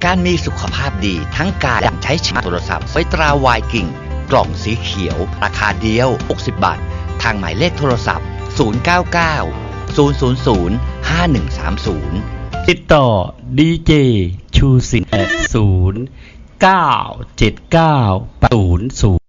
การมีสุขภาพดีทั้งกายอย่างใช้โทรศัพท์ไฟตราวายกิ่งกล่องสีเขียวราคาเดียว60 บาททางหมายเลขโทรศัพท์099 000 5130 ติดต่อดีเจชูสิน0 9 7 9 0 0